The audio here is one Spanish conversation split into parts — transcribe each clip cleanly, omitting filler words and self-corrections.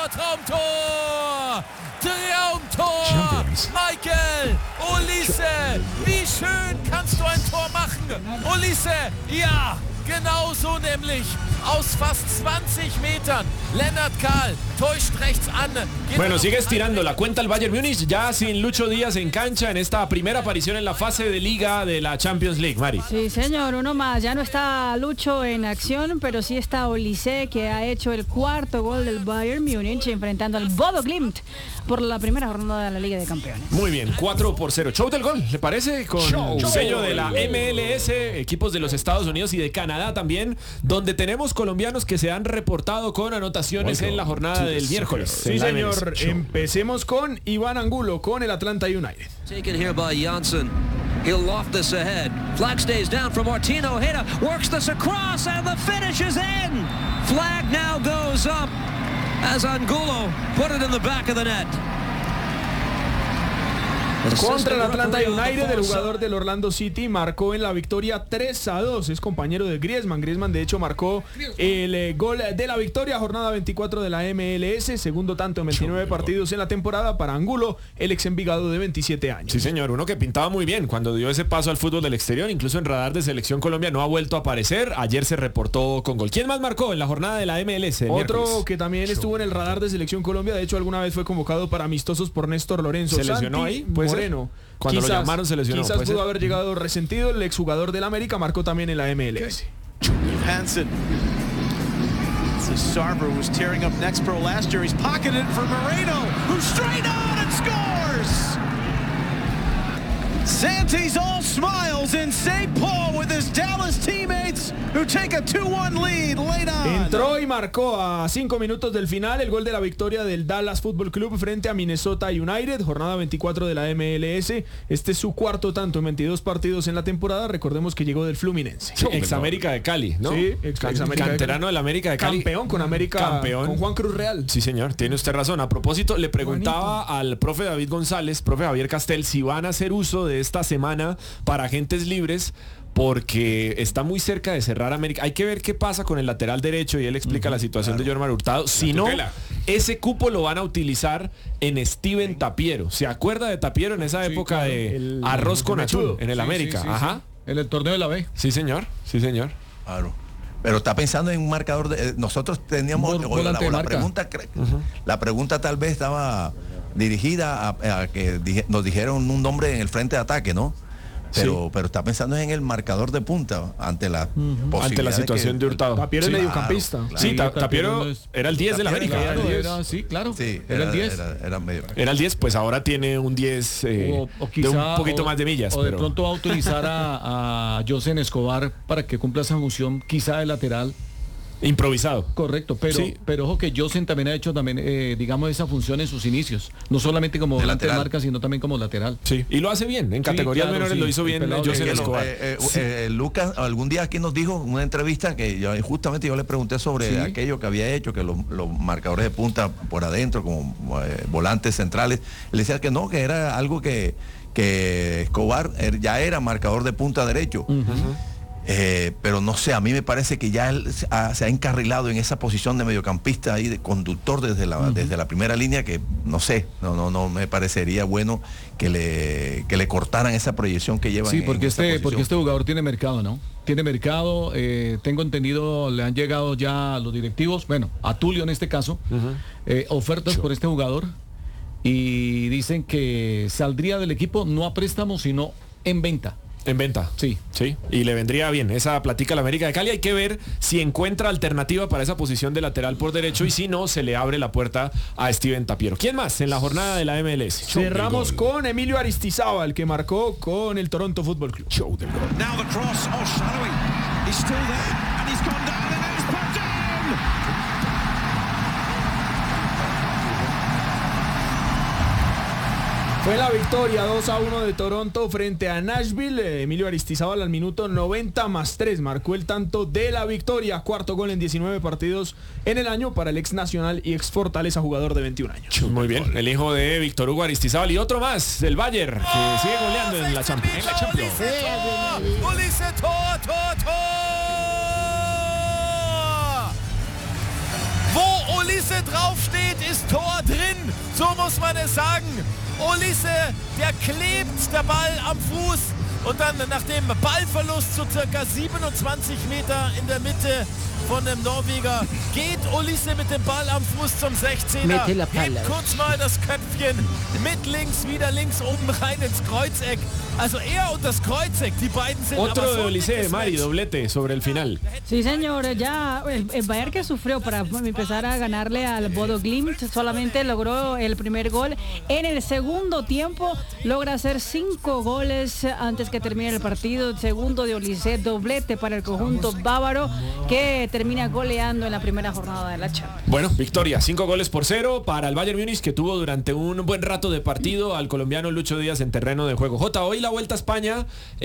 Traumtor! Traumtor! Michael Olise! Wie schön kannst du ein Tor machen? Olise, ja, genau so nämlich. Aus fast 20 Metern. Lennart Kahl täuscht rechts an. Bueno, sigue estirando la cuenta el Bayern Múnich, ya sin Lucho Díaz en cancha en esta primera aparición en la fase de liga de la Champions League, Mari. Sí, señor, uno más. Ya no está Lucho en acción, pero sí está Olise, que ha hecho el cuarto gol del Bayern Múnich enfrentando al Bodo Glimt por la primera jornada de la Liga de Campeones. Muy bien, 4-0. Show del gol, ¿le parece? Con sello de la MLS, equipos de los Estados Unidos y de Canadá también, donde tenemos colombianos que se han reportado con anotaciones en la jornada del miércoles. Sí, señor. Empecemos con Iván Angulo con el Atlanta United. Taken here by Janssen. He'll loft this ahead. Flag stays down for Martino Ojeda. Works this across and the finish is in. Flag now goes up as Angulo put it in the back of the net. Contra el Atlanta United, el jugador del Orlando City marcó en la victoria 3-2. Es compañero de Griezmann. Griezmann de hecho marcó el gol de la victoria, jornada 24 de la MLS, segundo tanto en 29 partidos en la temporada para Angulo, el ex Envigado de 27 años. Sí, señor, uno que pintaba muy bien cuando dio ese paso al fútbol del exterior, incluso en radar de Selección Colombia no ha vuelto a aparecer. Ayer se reportó con gol. ¿Quién más marcó en la jornada de la MLS? Otro miércoles que también estuvo en el radar de Selección Colombia, de hecho alguna vez fue convocado para amistosos por Néstor Lorenzo. ¿Se lesionó ahí? Moreno. Cuando lo llamaron se lesionó. Quizás pudo haber llegado resentido. El exjugador del América marcó también en la MLS. Hansen. So Sarver was tearing up Nexpro last year. He's pocketed it for Moreno, who's straight on and scores. Santi's all smiles in St. Paul with his Dallas teammates who take a 2-1 lead late on. Entró y marcó a 5 minutos del final el gol de la victoria del Dallas Football Club frente a Minnesota United, jornada 24 de la MLS. Este es su cuarto tanto en 22 partidos en la temporada. Recordemos que llegó del Fluminense. Ex América de Cali, ¿no? Sí, canterano del América de Cali. Campeón con América, campeón con Juan Cruz Real. Sí, señor, tiene usted razón. A propósito, le preguntaba al profe David González, profe Javier Castel, si van a hacer uso de esta semana para agentes libres, porque está muy cerca de cerrar América. Hay que ver qué pasa con el lateral derecho y él explica la situación de Jormar Hurtado. Si no, ese cupo lo van a utilizar en Steven Tapiero. ¿Se acuerda de Tapiero en esa época de arroz con atún en el América? Ajá. En el torneo de la B. Sí, señor. Sí, señor. Claro. Pero está pensando en un marcador de... nosotros teníamos... La pregunta tal vez estaba dirigida a que nos dijeron un nombre en el frente de ataque, ¿no? Pero está pensando en el marcador de punta ante la posibilidad ante la situación de Hurtado. Tapiero es mediocampista. Claro. Sí, Tapiero era el 10 de la América. Sí, claro. Sí, era el 10. Era el 10, pues ahora tiene un 10 o quizá, de un poquito más de millas. O de pronto va a utilizar a Josen Escobar para que cumpla esa función quizá de lateral. Improvisado. Correcto, pero ojo que Josen también ha hecho digamos esa función en sus inicios, no solamente como volante de marca, sino también como lateral. Sí, y lo hace bien, en categorías menores lo hizo bien Josen Escobar. Lucas algún día aquí nos dijo en una entrevista que justamente yo le pregunté sobre aquello que había hecho, que los marcadores de punta por adentro, como volantes centrales, le decía que no, que era algo que Escobar ya era marcador de punta derecho. Pero no sé, a mí me parece que ya él se ha encarrilado en esa posición de mediocampista ahí, de conductor desde la primera línea, que no sé, no me parecería bueno que le cortaran esa proyección que lleva. Sí, porque este jugador tiene mercado, ¿no? Tiene mercado, tengo entendido, le han llegado ya a los directivos, bueno, a Tulio en este caso, ofertas por este jugador, y dicen que saldría del equipo no a préstamo, sino en venta. En venta. Sí. Y le vendría bien esa platica a la América de Cali. Hay que ver si encuentra alternativa para esa posición de lateral por derecho y si no, se le abre la puerta a Steven Tapiero. ¿Quién más en la jornada de la MLS? Cerramos con Emilio Aristizábal, que marcó con el Toronto Fútbol Club. Show del gol. Now the cross, O'Shannaway. He's still there and he's gone down and it's put down. Fue la victoria 2-1 de Toronto frente a Nashville. Emilio Aristizábal al minuto 90+3 marcó el tanto de la victoria. Cuarto gol en 19 partidos en el año para el ex Nacional y ex Fortaleza, jugador de 21 años. Muy bien, el hijo de Víctor Hugo Aristizábal y otro más del Bayern que sigue goleando en la Champions. Wo Olise draufsteht, ist muss man es sagen. Olise, der klebt der Ball am Fuß. Und dann nach dem Ballverlust zu circa 27 Meter in der Mitte von dem Norweger geht Olise mit dem Ball am Fuß zum 16er. Hebt kurz mal das Köpfchen mit links, wieder links oben rein ins Kreuzeck. Also er und das Kreuzeck, die beiden sind Otro aber so de Olise, Mari, Match. doblete sobre el final. Sí, señor, ya el Bayern que sufrió para empezar a ganarle al Bodo Glimt, solamente logró el primer gol. En el segundo tiempo logra hacer 5 goles antes que termine el partido. Segundo de Olise, doblete para el conjunto bávaro que termina goleando en la primera jornada de la Champions. Bueno, victoria, 5-0 para el Bayern Múnich, que tuvo durante un buen rato de partido al colombiano Lucho Díaz en terreno de juego. Jota, hoy la Vuelta a España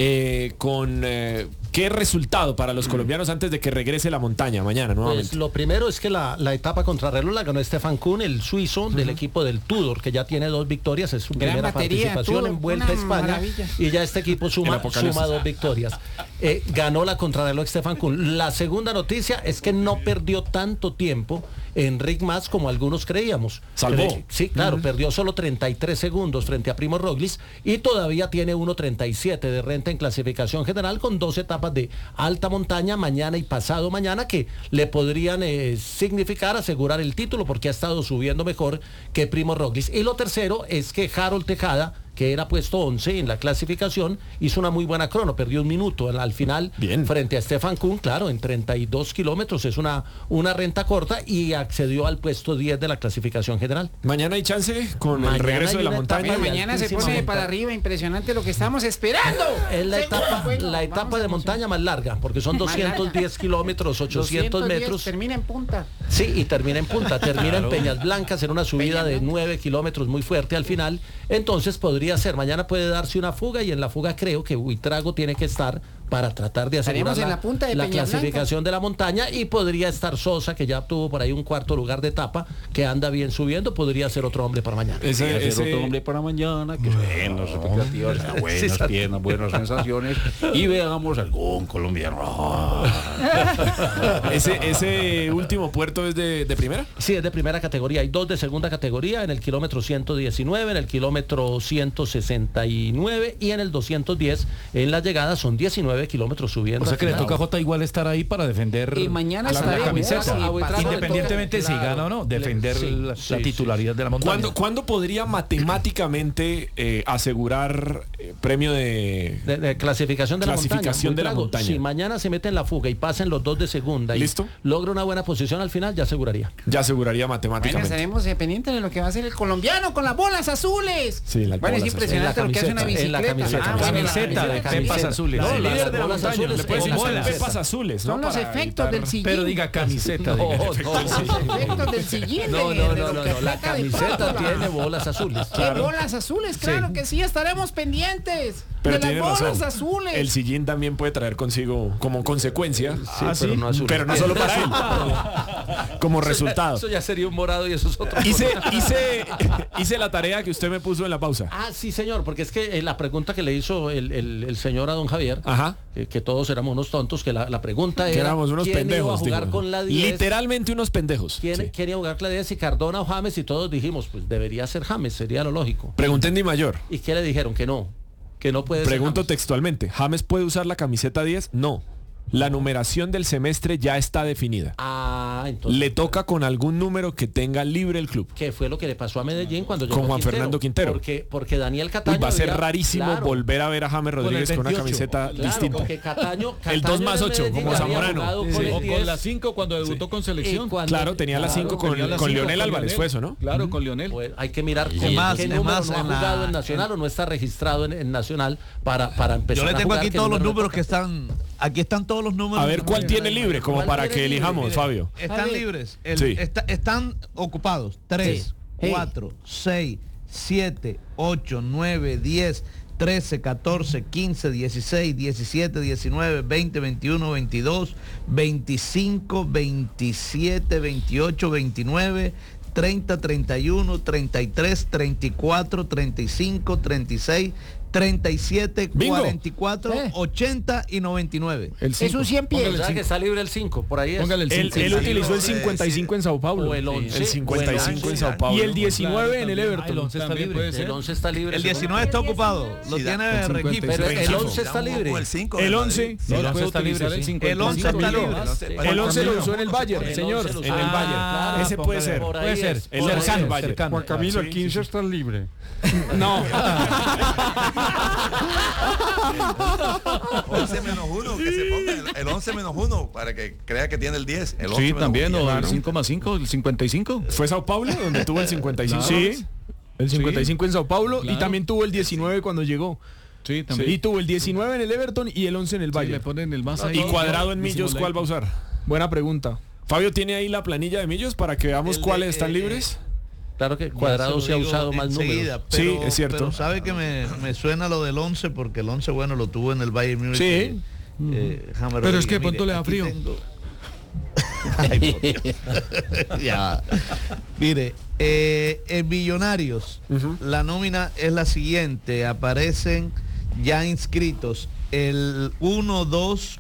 con qué resultado para los colombianos antes de que regrese la montaña mañana nuevamente. Pues lo primero es que la etapa contrarreloj la ganó Stefan Kuhn, el suizo del equipo del Tudor, que ya tiene 2 victorias, es su primera participación en Vuelta a España, maravilla. Y ya este equipo suma 2 victorias. Ganó la contrarreloj Stefan Kuhn. La segunda noticia es que no perdió tanto tiempo Enric Mas como algunos creíamos. Salvó. Sí, claro, perdió solo 33 segundos frente a Primo Roglic y todavía tiene 1.37 de renta en clasificación general con 2 etapas de alta montaña mañana y pasado mañana que le podrían significar asegurar el título porque ha estado subiendo mejor que Primo Roglic. Y lo tercero es que Harold Tejada, que era puesto 11 en la clasificación, hizo una muy buena crono, perdió 1 minuto al final. Bien. Frente a Stefan Kuhn, claro, en 32 kilómetros, es una renta corta y accedió al puesto 10 de la clasificación general. Mañana hay chance con Mañana el regreso de la montaña. Mañana se pone para arriba, impresionante lo que estamos esperando. Es la etapa de montaña más larga, porque son 210 kilómetros, 800 metros. Termina en punta. Sí, y termina en punta, termina en Peñas Blancas, en una subida de 9 kilómetros muy fuerte al final. Entonces podría ser, mañana puede darse una fuga y en la fuga creo que Buitrago tiene que estar para tratar de asegurar en la punta de la Peñas clasificación Blancas de la montaña y podría estar Sosa, que ya tuvo por ahí un 4º lugar de etapa, que anda bien subiendo, podría ser otro hombre para mañana. Ese otro hombre para mañana, que buenas expectativas, buenas piernas, buenas sensaciones y veamos algún colombiano. ¿Ese último puerto es de primera? Sí, es de primera categoría. Hay 2 de segunda categoría en el kilómetro 119, en el kilómetro 169 y en el 210. En la llegada son 19 kilómetros subiendo. O sea que le toca a Jota igual estar ahí para defender y mañana la camiseta, independientemente si gana o no, defender la titularidad de la montaña. ¿Cuándo podría matemáticamente asegurar premio de clasificación de la montaña? Si mañana se mete en la fuga y pasen los 2 de segunda y logra una buena posición al final, ya aseguraría. Ya aseguraría matemáticamente. Bueno, estaremos pendientes de lo que va a hacer el colombiano con las bolas azules. Sí, las bueno, es impresionante lo que hace una bicicleta. La camiseta de Pepas Azules. No, líder de la montaña, le puedes decir Pepas Azules. Son los efectos del sillín. Pero diga camiseta. Los efectos del sillín. No, la camiseta tiene bolas azules. ¿Qué bolas azules? Claro que sí, estaremos pendientes. Pero de las bolas azules. El sillín también puede traer consigo como consecuencia, pero no azules. Pero no solo para él. Como resultado. Eso ya sería un morado y eso es otro. Hice la tarea que usted me puso en la pausa. Ah, sí, señor, porque es que la pregunta que le hizo el señor a don Javier, que todos éramos unos tontos, que la pregunta era éramos unos ¿quién pendejos, iba a jugar con la 10? Literalmente unos pendejos. ¿Quién iba a jugar con la 10? Si Cardona o James, y todos dijimos, pues debería ser James, sería lo lógico. Pregunté en Di Mayor. ¿Y qué le dijeron? Que no puede Pregunto ser textualmente, ¿James puede usar la camiseta 10? No. La numeración del semestre ya está definida. Entonces le toca con algún número que tenga libre el club. Que fue lo que le pasó a Medellín cuando llegó con Juan Fernando Quintero. Porque Daniel Cataño va a ser rarísimo volver a ver a James Rodríguez con una camiseta distinta. Porque Cataño el 2+8 como Zamorano. O con la 5 cuando debutó con selección. Claro, tenía la 5 con Leonel Álvarez, fue eso, ¿no? Claro, con Leonel. Pues hay que mirar qué número no ha jugado en Nacional o no está registrado en Nacional para empezar. Yo le tengo aquí todos los números que están. Aquí están todos los números. A ver cuál tiene libre, como para que elijamos, Fabio. Están libres. Están ocupados. 3, 4, 6, 7, 8, 9, 10, 13, 14, 15, 16, 17, 19, 20, 21, 22, 25, 27, 28, 29, 30, 31, 33, 34, 35, 36, 37, Bingo. 44, 80 y 99. Es un 100 pies. O sea que está libre el 5, por ahí es. Póngale el Él 5. utilizó el 55 en Sao Paulo. O el 11. El 55 en Sao Paulo. Y el 19 en el Everton. El 11 está libre. El 11 está libre. El 19 está ocupado. Lo Sí, tiene el Regif. 56. Pero el Damos 11 está libre. con el 5 El de 11. Madrid. No, el 11 puede está utilizar libre, el sí. 55. El 11 está libre. El 11 lo usó en el Bayern, señor. En el Bayern. Ese puede ser. Puede ser. El cercano. Juan Camilo, el 15 está libre. No. 11 menos 1, que se ponga el 11 menos 1 para que crea que tiene el 10. El 11 Sí, menos también, 1. o el 5 más 5, el 55. ¿Fue Sao Paulo donde tuvo el 55? Sí. El 55 en Sao Paulo y Claro. también tuvo el 19 cuando llegó. Sí, Y también. tuvo el 19 en el Everton y el 11 en el Sí, le Bayern. ponen el más ahí. ¿Y Cuadrado en millos Disimula- cuál va a usar? Buena pregunta. Fabio, ¿tiene ahí la planilla de millos para que veamos cuáles están libres? Claro que Cuadrado se ha usado más números. Sí, es cierto. Pero sabe que me suena lo del 11 porque el 11, bueno, lo tuvo en el Bayern Múnich. Sí. James Pero es que de Rodríguez. pronto le da Aquí frío. tengo- Ay, por Dios. Ya. Mire, en Millonarios, la nómina es la siguiente. Aparecen ya inscritos el 1, 2,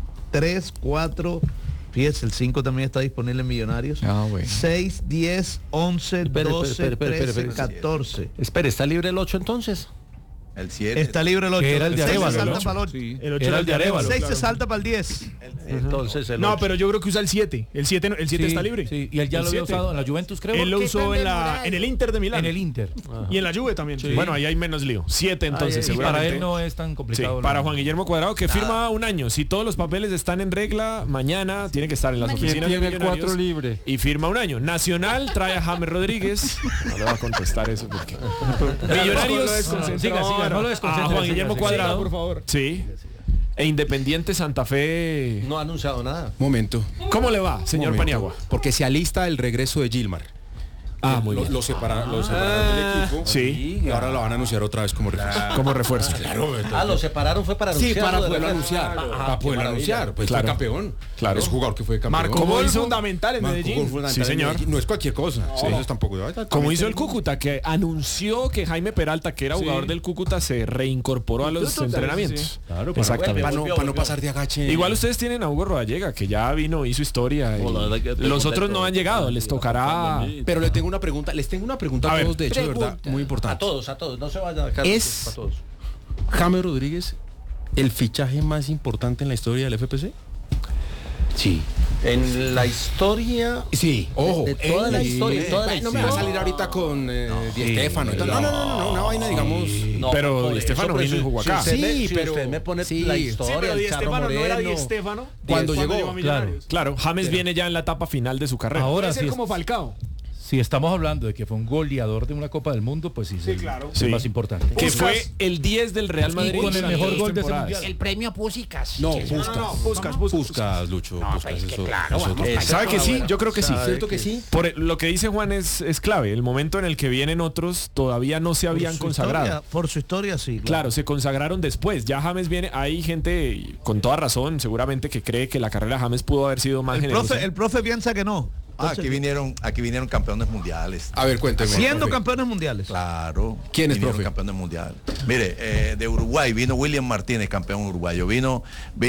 3, 4. Fíjese, el 5 también está disponible en Millonarios. Ah, bueno. 6, 10, 11, Espere, 12, espere, 13, 14. Espere, ¿está libre el 8 entonces? El 7. Está libre el 8. Que era el de seis se Arévalo, salta ¿no? para el 8. Sí. El 8 Era el de Arévalo. 6 se salta para el 10. Entonces el No, 8. pero yo creo que usa el 7. El 7 está libre. Sí, y él ya El lo había 7. usado en la Juventus, creo. Él lo ¿Qué usó tan en demorado? el Inter de Milán. En el Inter. Y en la Juve también. Bueno, ahí hay menos lío. 7 entonces, Y para seguramente. él no es tan Sí, complicado. para ¿no? Juan Guillermo Cuadrado, que firma un año. Si todos los papeles están en regla, mañana tiene que estar en las ¿Quién oficinas de tiene Millonarios 4 libre? y firma un año. Nacional trae a James Rodríguez. No le va a contestar eso porque... Millonarios... Siga, no lo desconcentre. A Juan Guillermo Cuadrado. por favor. Sí. E Independiente Santa Fe... No ha anunciado nada. Momento. ¿Cómo le va, señor Momento. Paniagua? Porque se alista el regreso de Gilmar. Ah, muy bien. Lo separaron del equipo. Sí. Y ahora lo van a anunciar otra vez como refuerzo. Como refuerzo. Claro, Lo separaron fue para sí, anunciar. para poderlo anunciar. Para poderlo anunciar. Pues Claro. fue campeón. Claro. Es jugador que fue campeón. Marcó ¿Cómo gol hizo? fundamental en Marcó Medellín. gol fundamental Sí, en señor. Medellín. No es cualquier cosa. Sí, eso tampoco. Como hizo el Cúcuta, que anunció que Jaime Peralta, que era jugador del Cúcuta, se reincorporó a los entrenamientos. Claro, exactamente. para no pasar de agache. Igual ustedes tienen a Hugo Rodallega, que ya vino, hizo historia. Y los otros no han llegado, les tocará... Pero les tengo una pregunta a todos, de hecho, de verdad, muy importante. A todos, no se vayan a dejar. Es- A todos. James Rodríguez, el fichaje más importante en la historia del FPC. Sí. En la historia. Sí, ojo. De toda la historia. Toda la No me va a salir ahorita con Di Stéfano. No, una vaina, digamos. No, Pero por Di eso, Stéfano por vino y eso, jugó si acá. usted me- Sí, si pero- usted me pone sí. la Sí, historia, pero el Di Charro Stéfano no era Di Moreno. Stéfano Cuando llegó, a Millonarios. Claro, James viene ya en la etapa final de su carrera. Ahora Puede sí ser es- como Falcao. Si estamos hablando de que fue un goleador de una Copa del Mundo, pues sí, Sí, claro. es Sí. más importante. Que Puskas. fue el 10 del Real Madrid. con el en mejor dos gol de ese temporadas. mundial. El premio Puskas. No, Puskas. Puskas, Lucho. Puskas, pues que eso- claro, eso- vamos, ¿Sabe que sí? Yo creo que sí. ¿Cierto que sí? Por lo que dice Juan es clave. El momento en el que vienen otros todavía no se habían consagrado. Por su historia, sí. Claro, se consagraron después. Ya James viene. Hay gente con toda razón, seguramente, que cree que la carrera de James pudo haber sido más generosa. El profe piensa que no. Aquí vinieron campeones mundiales. A ver, cuénteme. Siendo profe. campeones mundiales. Claro. ¿Quién es, vinieron profe? campeones mundiales. Mire, de Uruguay vino William Martínez, campeón uruguayo. Vino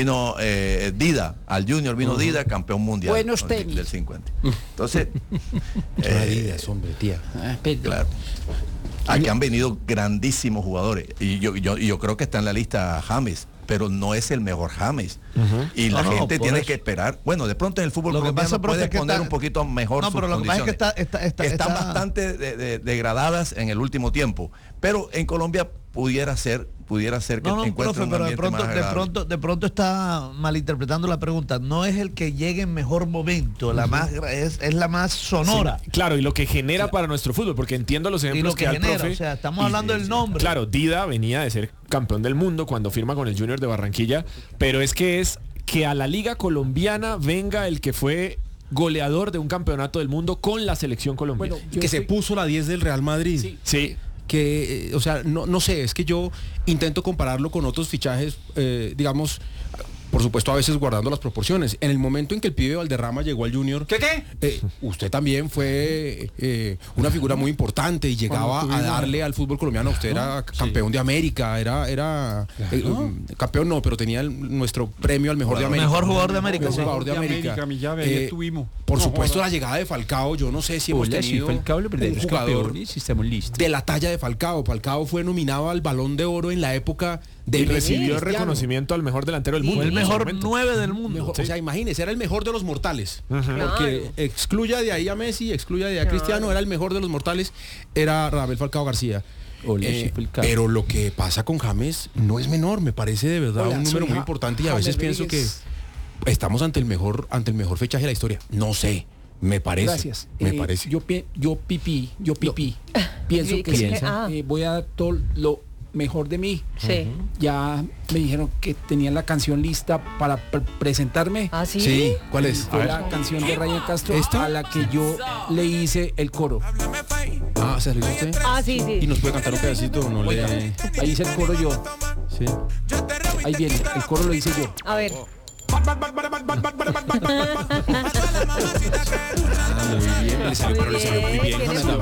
Dida, al Junior vino Dida, campeón mundial. Buenos tenis. Del 50. Entonces, Adidas, hombre, tía. claro. Aquí han venido grandísimos jugadores. Y yo creo que está en la lista James, pero no es el mejor James. Y la No, gente por tiene eso. que esperar. Bueno, de pronto en el fútbol Lo que colombiano pasa, profe, puede es que poner está- un poquito mejor No, sus pero lo que pasa es que condiciones. Están bastante degradadas en el último tiempo. Pero en Colombia pudiera ser que No, encuentre profe, un pero ambiente más agradable. de pronto está malinterpretando la pregunta. No es el que llegue en mejor momento, es la más sonora. Sí, claro, y lo que genera para nuestro fútbol, porque entiendo los Y ejemplos lo que da el genera, profe. o sea, estamos hablando del nombre. Claro, Dida venía de ser campeón del mundo cuando firma con el Junior de Barranquilla, pero es que a la liga colombiana venga el que fue goleador de un campeonato del mundo con la selección colombiana. Que se puso la 10 del Real Madrid. Sí. Que, o sea, no sé, es que yo intento compararlo con otros fichajes, digamos, por supuesto a veces guardando las proporciones. En el momento en que el pibe Valderrama llegó al Junior, usted también fue una figura muy importante y llegaba a darle al fútbol colombiano. Usted era campeón de América, era campeón no, pero tenía nuestro premio al mejor de América. Mejor jugador de América. Mejor jugador de América. Mi llave, ayer tuvimos. Por supuesto, la llegada de Falcao, yo no sé si hemos tenido un jugador de la talla de Falcao. Falcao fue nominado al Balón de Oro en la época de y recibió el reconocimiento al mejor delantero del mundo. Fue el mejor 9 del mundo. O sea, imagínese, era el mejor de los mortales. Porque excluya de ahí a Messi, excluya de ahí a Cristiano, era el mejor de los mortales, era Radamel Falcao García. Pero lo que pasa con James no es menor, me parece de verdad un número muy importante y a veces pienso que estamos ante el mejor fichaje de la historia. No sé, me parece. Gracias. Me parece. Yo pienso que voy a dar todo lo mejor de mí. Sí. Ya me dijeron que tenían la canción lista para presentarme. ¿Ah, sí? Sí, ¿cuál es? Fue la canción de Ryan Castro a la que yo le hice el coro. Ah, ¿se lo hizo usted? Ah, sí. ¿Y nos puede cantar un pedacito? No le... Ahí hice el coro yo. Sí. Ahí viene, el coro lo hice yo. A ver. Muy bien, le salió muy bien.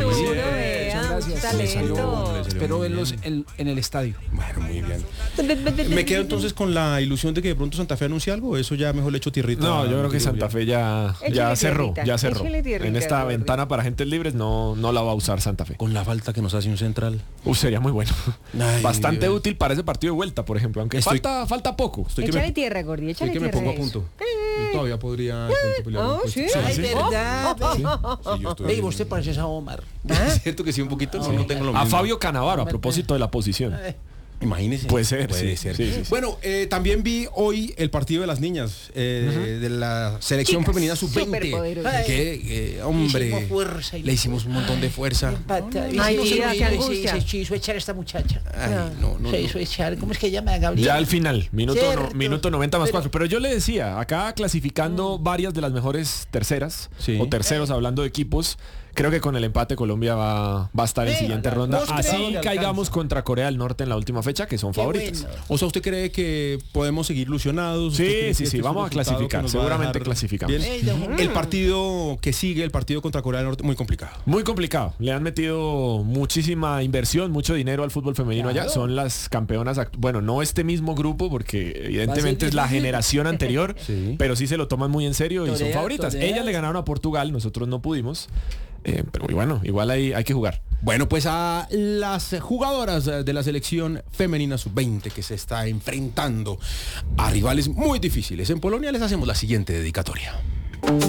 Le salió, pero en el estadio. Bueno, muy bien. Me quedo entonces con la ilusión de que de pronto Santa Fe anuncie algo, eso ya mejor le echo tierrita. No, yo creo que Santa Fe ya cerró. En esta ventana para agentes libres no la va a usar Santa Fe. Con la falta que nos hace un central. Sería muy bueno. Bastante útil para ese partido de vuelta, por ejemplo, aunque falta poco. Échale tierra, Gordi, échale tierra. Me pongo a punto. Yo todavía podría pelear. ¿Sí? Ay, verdad. Ey, usted parece a Omar. Es cierto que sí, un poquito. No tengo lo mismo. A Fabio Cannavaro, a propósito de la posición. Imagínese. Puede ser. Sí. Bueno, también vi hoy el partido de las niñas de la selección femenina sub-20. Que, hombre, le hicimos un montón de fuerza. Se hizo echar esta muchacha. Se hizo echar. ¿Cómo es que llama, Gabriel? Ya al final, minuto 90 más 4. Pero yo le decía, acá clasificando varias de las mejores terceras o terceros, hablando de equipos. Creo que con el empate Colombia va a estar en siguiente ronda. Así caigamos contra Corea del Norte en la última fecha, que son favoritas. Bueno. O sea, ¿usted cree que podemos seguir ilusionados? Sí, vamos a clasificar. Seguramente clasificamos. El partido que sigue, el partido contra Corea del Norte, muy complicado. Muy complicado. Le han metido muchísima inversión, mucho dinero al fútbol femenino allá. Son las campeonas. Bueno, no este mismo grupo, porque evidentemente es la generación anterior, pero sí se lo toman muy en serio y son favoritas. Ellas le ganaron a Portugal, nosotros no pudimos. Pero bueno, igual hay que jugar. Bueno, pues a las jugadoras de la selección femenina sub-20 que se está enfrentando a rivales muy difíciles en Polonia les hacemos la siguiente dedicatoria.